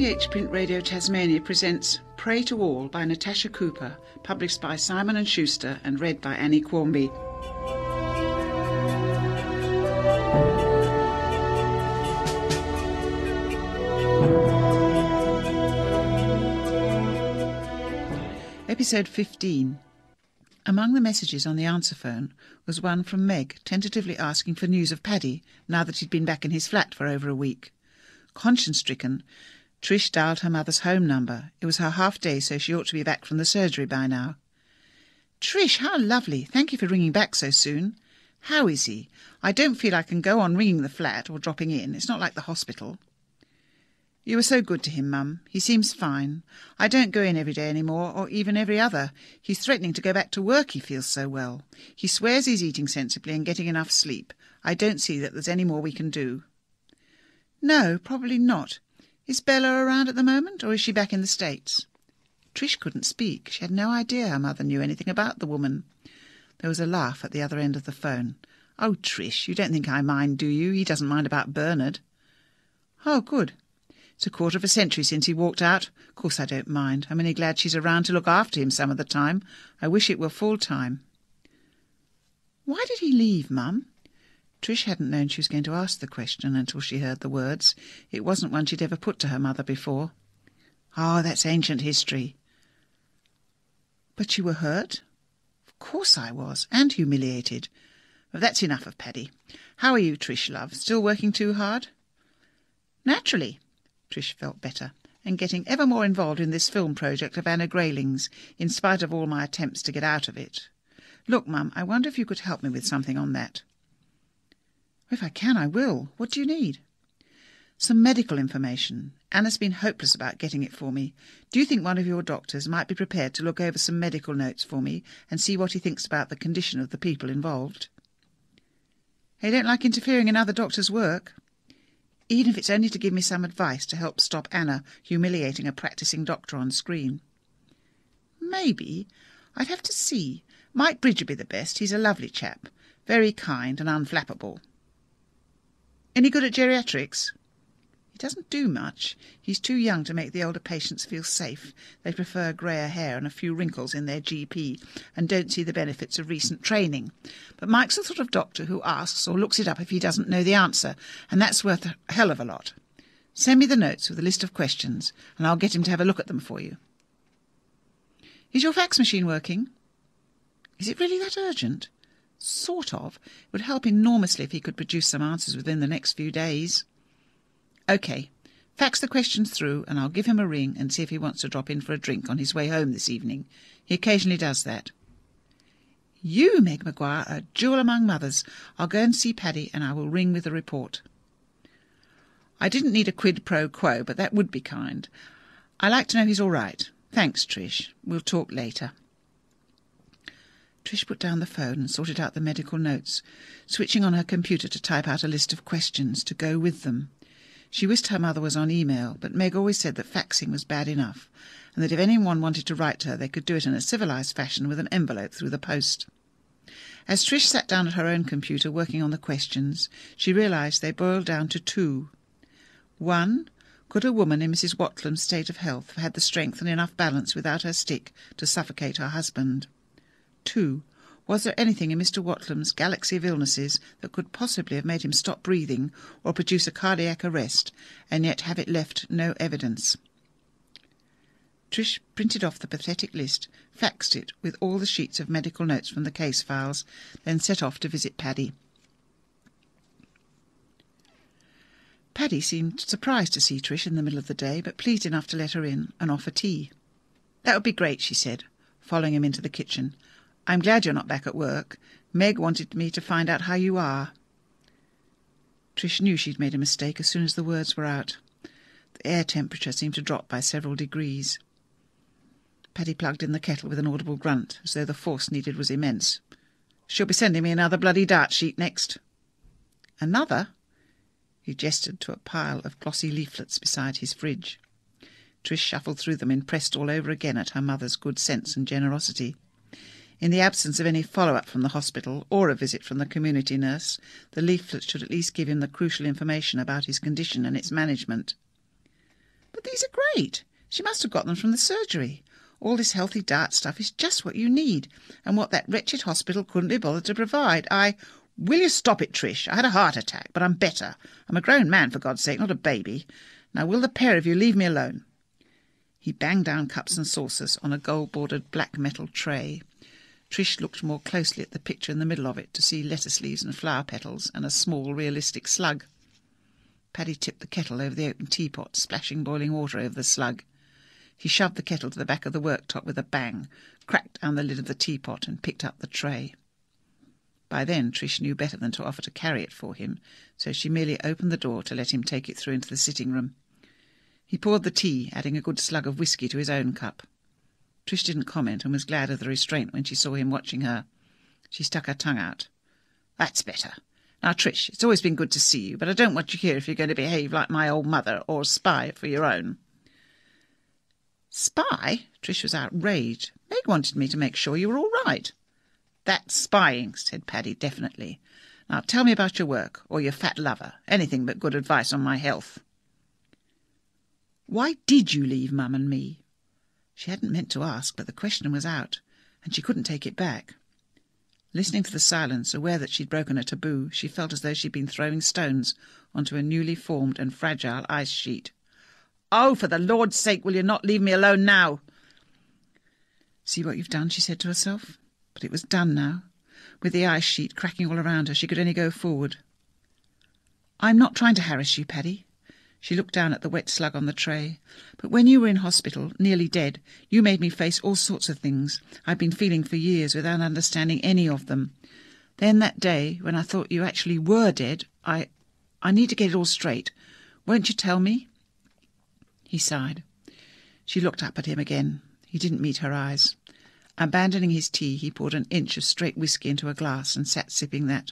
RPH Print Radio Tasmania presents Pray to All by Natasha Cooper, published by Simon & Schuster and read by Annie Quarmby. Episode 15. Among the messages on the answer phone was one from Meg, tentatively asking for news of Paddy now that he'd been back in his flat for over a week. Conscience-stricken, Trish dialed her mother's home number. It was her half-day, so she ought to be back from the surgery by now. "Trish, how lovely. Thank you for ringing back so soon. How is he? I don't feel I can go on ringing the flat or dropping in. It's not like the hospital." "You were so good to him, Mum. He seems fine. I don't go in every day any more, or even every other. He's threatening to go back to work, he feels so well. He swears he's eating sensibly and getting enough sleep. I don't see that there's any more we can do." "No, probably not. Is Bella around at the moment, or is she back in the States?" Trish couldn't speak. She had no idea her mother knew anything about the woman. There was a laugh at the other end of the phone. "Oh, Trish, you don't think I mind, do you? He doesn't mind about Bernard." "Oh, good. It's a quarter of a century since he walked out. Of course I don't mind. I'm only glad she's around to look after him some of the time. I wish it were full-time." "Why did he leave, Mum?" Trish hadn't known she was going to ask the question until she heard the words. It wasn't one she'd ever put to her mother before. "Oh, that's ancient history." "But you were hurt?" "Of course I was, and humiliated. But that's enough of Paddy. How are you, Trish, love? Still working too hard?" "Naturally." Trish felt better, and getting ever more involved in this film project of Anna Grayling's, in spite of all my attempts to get out of it. "Look, Mum, I wonder if you could help me with something on that." "If I can, I will. What do you need?" "Some medical information. Anna's been hopeless about getting it for me. Do you think one of your doctors might be prepared to look over some medical notes for me and see what he thinks about the condition of the people involved?" "I don't like interfering in other doctors' work." "Even if it's only to give me some advice to help stop Anna humiliating a practising doctor on screen." "Maybe. I'd have to see. Mike Bridge would be the best. He's a lovely chap. Very kind and unflappable." "Any good at geriatrics?" "He doesn't do much. He's too young to make the older patients feel safe. They prefer greyer hair and a few wrinkles in their GP, and don't see the benefits of recent training. But Mike's the sort of doctor who asks or looks it up if he doesn't know the answer, and that's worth a hell of a lot. Send me the notes with a list of questions, and I'll get him to have a look at them for you." "Is your fax machine working?" "Is it really that urgent?" "Sort of. It would help enormously if he could produce some answers within the next few days." "OK. Fax the questions through, and I'll give him a ring and see if he wants to drop in for a drink on his way home this evening. He occasionally does that." "You, Meg Maguire, a jewel among mothers. I'll go and see Paddy, and I will ring with the report." "I didn't need a quid pro quo, but that would be kind. I like to know he's all right. Thanks, Trish. We'll talk later." Trish put down the phone and sorted out the medical notes, switching on her computer to type out a list of questions to go with them. She wished her mother was on email, but Meg always said that faxing was bad enough, and that if anyone wanted to write to her they could do it in a civilised fashion with an envelope through the post. As Trish sat down at her own computer working on the questions, she realised they boiled down to two. 1. Could a woman in Mrs. Watlam's state of health have had the strength and enough balance without her stick to suffocate her husband? 2. Was there anything in Mr. Watlam's galaxy of illnesses that could possibly have made him stop breathing or produce a cardiac arrest, and yet have it left no evidence? Trish printed off the pathetic list, faxed it with all the sheets of medical notes from the case files, then set off to visit Paddy. Paddy seemed surprised to see Trish in the middle of the day, but pleased enough to let her in and offer tea. "That would be great," she said, following him into the kitchen. "I'm glad you're not back at work. Meg wanted me to find out how you are." Trish knew she'd made a mistake as soon as the words were out. The air temperature seemed to drop by several degrees. Paddy plugged in the kettle with an audible grunt, as though the force needed was immense. "She'll be sending me another bloody dart sheet next." "Another?" He gestured to a pile of glossy leaflets beside his fridge. Trish shuffled through them, impressed all over again at her mother's good sense and generosity. In the absence of any follow-up from the hospital or a visit from the community nurse, the leaflet should at least give him the crucial information about his condition and its management. But these are great. She must have got them from the surgery. All this healthy diet stuff is just what you need, and what that wretched hospital couldn't be bothered to provide. Will you stop it, Trish? I had a heart attack, but I'm better. I'm a grown man, for God's sake, not a baby. Now will the pair of you leave me alone?" He banged down cups and saucers on a gold-bordered black metal tray. Trish looked more closely at the picture in the middle of it to see lettuce leaves and flower petals and a small, realistic slug. Paddy tipped the kettle over the open teapot, splashing boiling water over the slug. He shoved the kettle to the back of the worktop with a bang, cracked down the lid of the teapot and picked up the tray. By then Trish knew better than to offer to carry it for him, so she merely opened the door to let him take it through into the sitting-room. He poured the tea, adding a good slug of whisky to his own cup. Trish didn't comment and was glad of the restraint when she saw him watching her. She stuck her tongue out. "That's better. Now, Trish, it's always been good to see you, but I don't want you here if you're going to behave like my old mother or spy for your own." "Spy?" Trish was outraged. "Meg wanted me to make sure you were all right." "That's spying," said Paddy definitely. "Now tell me about your work, or your fat lover. Anything but good advice on my health." "Why did you leave Mum and me?" She hadn't meant to ask, but the question was out, and she couldn't take it back. Listening to the silence, aware that she'd broken a taboo, she felt as though she'd been throwing stones onto a newly formed and fragile ice sheet. "Oh, for the Lord's sake, will you not leave me alone now?" "See what you've done," she said to herself. But it was done now. With the ice sheet cracking all around her, she could only go forward. "I'm not trying to harass you, Paddy." She looked down at the wet slug on the tray. "But when you were in hospital, nearly dead, you made me face all sorts of things I've been feeling for years without understanding any of them. Then that day, when I thought you actually were dead, I need to get it all straight. Won't you tell me?" He sighed. She looked up at him again. He didn't meet her eyes. Abandoning his tea, he poured an inch of straight whisky into a glass and sat sipping that.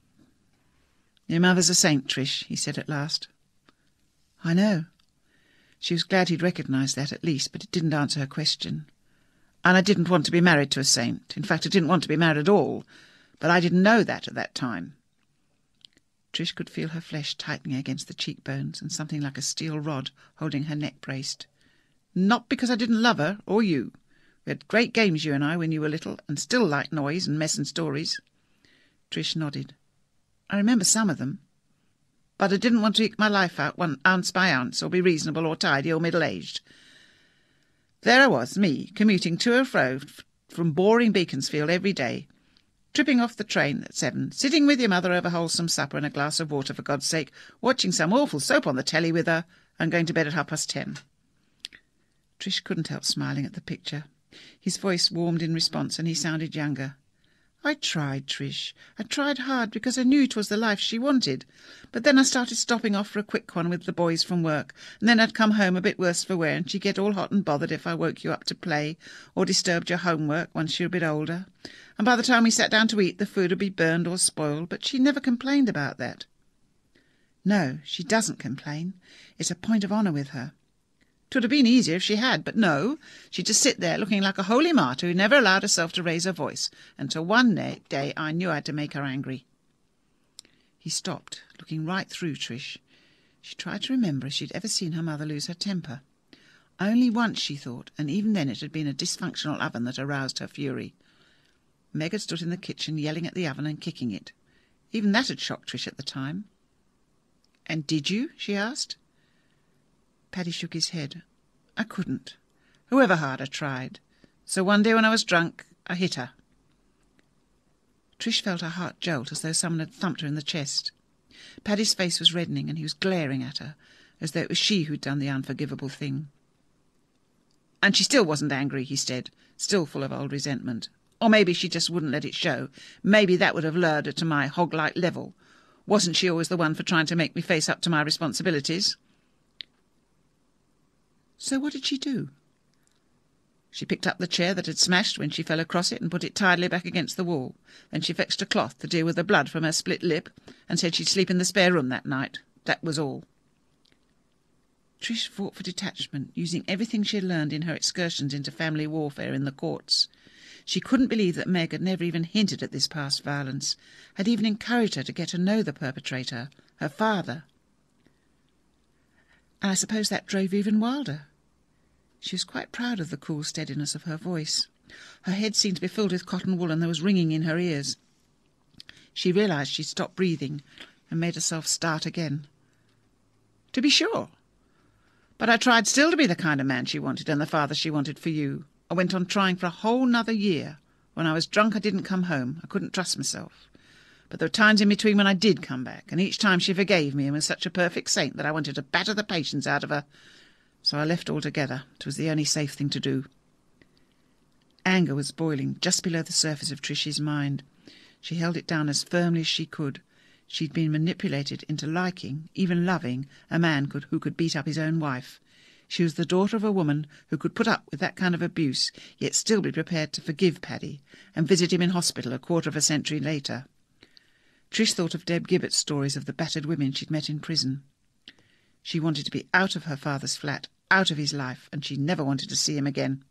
"Your mother's a saint, Trish," he said at last. "I know." She was glad he'd recognised that at least, but it didn't answer her question. "And I didn't want to be married to a saint. In fact, I didn't want to be married at all. But I didn't know that at that time." Trish could feel her flesh tightening against the cheekbones and something like a steel rod holding her neck braced. "Not because I didn't love her, or you. We had great games, you and I, when you were little, and still like noise and mess and stories." Trish nodded. "I remember some of them. But I didn't want to eke my life out one ounce by ounce, or be reasonable or tidy or middle-aged. There I was, me, commuting to and fro from boring Beaconsfield every day, tripping off the train at 7, sitting with your mother over wholesome supper and a glass of water, for God's sake, watching some awful soap on the telly with her, and going to bed at 10:30. Trish couldn't help smiling at the picture. His voice warmed in response, and he sounded younger. "I tried, Trish. I tried hard because I knew 'twas the life she wanted. But then I started stopping off for a quick one with the boys from work, and then I'd come home a bit worse for wear, and she'd get all hot and bothered if I woke you up to play or disturbed your homework once you're a bit older. And by the time we sat down to eat, the food would be burned or spoiled, but she never complained about that." "No, she doesn't complain. It's a point of honour with her." "'Twould have been easier if she had, but no. She'd just sit there looking like a holy martyr who never allowed herself to raise her voice, until one day I knew I had to make her angry." He stopped, looking right through Trish. She tried to remember if she'd ever seen her mother lose her temper. Only once, she thought, and even then it had been a dysfunctional oven that aroused her fury. Meg had stood in the kitchen yelling at the oven and kicking it. Even that had shocked Trish at the time. "And did you?" she asked. Paddy shook his head. "I couldn't, however hard I tried. So one day when I was drunk, I hit her." Trish felt her heart jolt as though someone had thumped her in the chest. Paddy's face was reddening, and he was glaring at her, as though it was she who'd done the unforgivable thing. "And she still wasn't angry," he said, still full of old resentment. "Or maybe she just wouldn't let it show. Maybe that would have lured her to my hog-like level. Wasn't she always the one for trying to make me face up to my responsibilities?" "So what did she do?" "She picked up the chair that had smashed when she fell across it and put it tidily back against the wall. Then she fetched a cloth to deal with the blood from her split lip and said she'd sleep in the spare room that night. That was all." Trish fought for detachment, using everything she had learned in her excursions into family warfare in the courts. She couldn't believe that Meg had never even hinted at this past violence, had even encouraged her to get to know the perpetrator, her father. And I suppose that drove you even wilder. She was quite proud of the cool steadiness of her voice. Her head seemed to be filled with cotton wool, and there was ringing in her ears. She realised she'd stopped breathing and made herself start again. To be sure. But I tried still to be the kind of man she wanted and the father she wanted for you. I went on trying for a whole nother year. When I was drunk, I didn't come home. I couldn't trust myself. But there were times in between when I did come back, and each time she forgave me and was such a perfect saint that I wanted to batter the patience out of her. So I left altogether. It was the only safe thing to do. Anger was boiling just below the surface of Trish's mind. She held it down as firmly as she could. She'd been manipulated into liking, even loving, a man who could beat up his own wife. She was the daughter of a woman who could put up with that kind of abuse, yet still be prepared to forgive Paddy and visit him in hospital a quarter of a century later. Trish thought of Deb Gibbett's stories of the battered women she'd met in prison. She wanted to be out of her father's flat, out of his life, and she never wanted to see him again.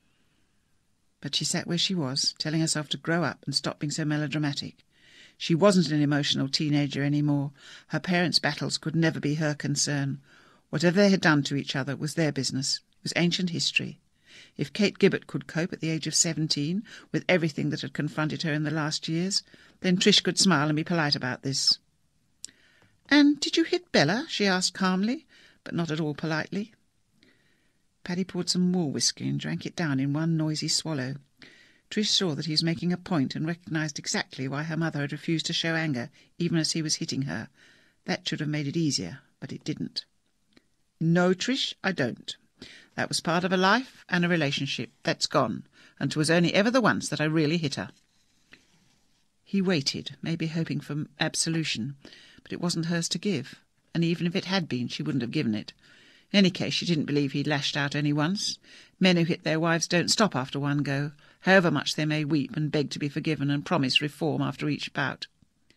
But she sat where she was, telling herself to grow up and stop being so melodramatic. She wasn't an emotional teenager any more. Her parents' battles could never be her concern. Whatever they had done to each other was their business. It was ancient history. If Kate Gibbett could cope at the age of 17 with everything that had confronted her in the last years, then Trish could smile and be polite about this. "And did you hit Bella?" she asked calmly, but not at all politely. Paddy poured some more whisky and drank it down in one noisy swallow. Trish saw that he was making a point and recognised exactly why her mother had refused to show anger, even as he was hitting her. That should have made it easier, but it didn't. "No, Trish, I don't. That was part of a life and a relationship. That's gone, and 'twas only ever the once that I really hit her." He waited, maybe hoping for absolution, but it wasn't hers to give, and even if it had been, she wouldn't have given it. In any case, she didn't believe he'd lashed out only once. Men who hit their wives don't stop after one go, however much they may weep and beg to be forgiven and promise reform after each bout.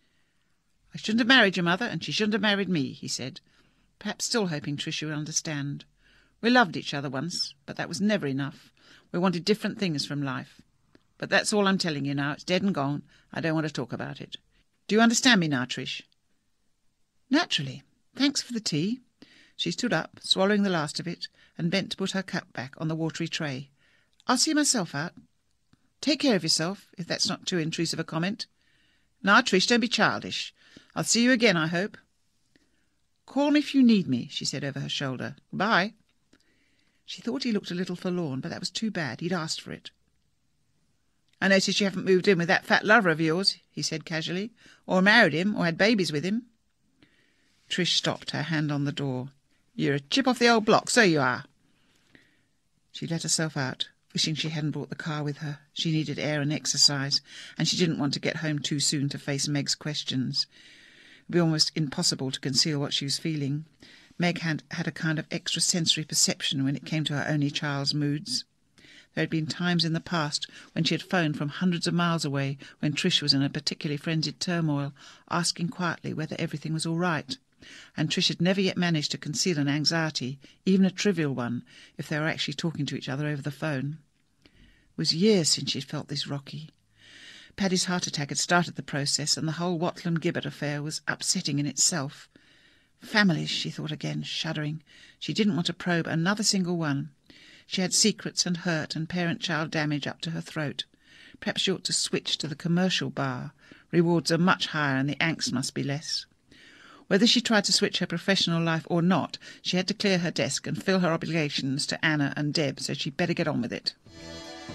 "I shouldn't have married your mother, and she shouldn't have married me," he said, perhaps still hoping Tricia would understand. "We loved each other once, but that was never enough. We wanted different things from life. But that's all I'm telling you now. It's dead and gone. I don't want to talk about it. Do you understand me now, Trish?" "Naturally. Thanks for the tea." She stood up, swallowing the last of it, and bent to put her cup back on the watery tray. "I'll see myself out. Take care of yourself, if that's not too intrusive a comment. Now, Trish, don't be childish. I'll see you again, I hope." "Call me if you need me," she said over her shoulder. "Goodbye." She thought he looked a little forlorn, but that was too bad. He'd asked for it. "I notice you haven't moved in with that fat lover of yours," he said casually, "or married him, or had babies with him." Trish stopped, her hand on the door. "You're a chip off the old block, so you are." She let herself out, wishing she hadn't brought the car with her. She needed air and exercise, and she didn't want to get home too soon to face Meg's questions. It would be almost impossible to conceal what she was feeling. Meg had a kind of extrasensory perception when it came to her only child's moods. There had been times in the past when she had phoned from hundreds of miles away when Trish was in a particularly frenzied turmoil, asking quietly whether everything was all right. And Trish had never yet managed to conceal an anxiety, even a trivial one, if they were actually talking to each other over the phone. It was years since she had felt this rocky. Paddy's heart attack had started the process, and the whole Watlam Gibbet affair was upsetting in itself. Families, she thought again, shuddering. She didn't want to probe another single one. She had secrets and hurt and parent-child damage up to her throat. Perhaps she ought to switch to the commercial bar. Rewards are much higher and the angst must be less. Whether she tried to switch her professional life or not, she had to clear her desk and fill her obligations to Anna and Deb, so she'd better get on with it.